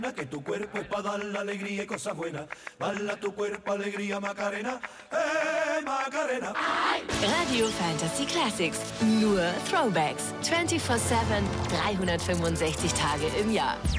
Que tu cuerpo es para dar la alegría y cosas buenas. Bala tu cuerpo, alegría, Macarena. Macarena. Radio Fantasy Classics. Nur Throwbacks. 24/7, 365 Tage im Jahr.